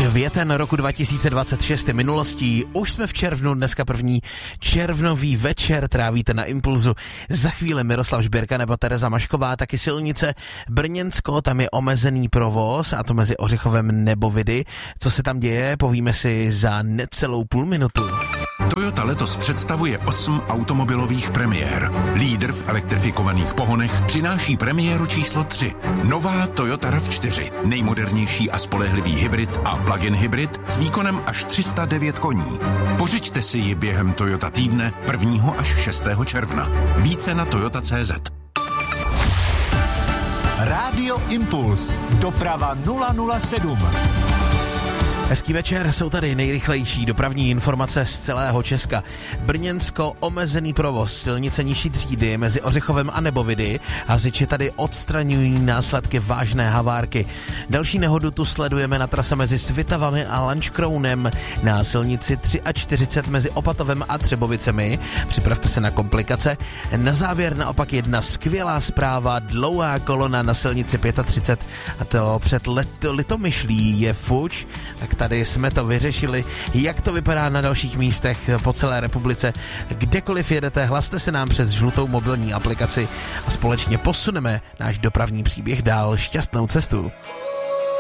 Květen roku 2026 je minulostí, už jsme v červnu, dneska první červnový večer trávíte na Impulzu. Za chvíli Miroslav Žbírka nebo Tereza Mašková, taky silnice Brněnsko, tam je omezený provoz a to mezi Ořechovem nebo Vidy. Co se tam děje, povíme si za necelou půl minutu. Toyota letos představuje 8 automobilových premiér. Lídr v elektrifikovaných pohonech přináší premiéru číslo 3. Nová Toyota RAV4. Nejmodernější a spolehlivý hybrid a plug-in hybrid s výkonem až 309 koní. Pořiďte si ji během Toyota týdne 1. až 6. června. Více na toyota.cz. Rádio Impuls. Doprava 007. Hezký večer, jsou tady nejrychlejší dopravní informace z celého Česka. Brněnsko, omezený provoz, silnice nižší třídy mezi Ořechovem a Nebovidy. Hasiči tady odstraňují následky vážné havárky. Další nehodu tu sledujeme na trase mezi Svitavami a Lanškrounem, na silnici 43 mezi Opatovem a Třebovicemi. Připravte se na komplikace. Na závěr naopak jedna skvělá zpráva, dlouhá kolona na silnici 35 a to před Litomyšlí je fuč, tak tady jsme to vyřešili. Jak to vypadá na dalších místech po celé republice? Kdekoliv jedete, hlaste se nám přes žlutou mobilní aplikaci a společně posuneme náš dopravní příběh dál. Šťastnou cestu.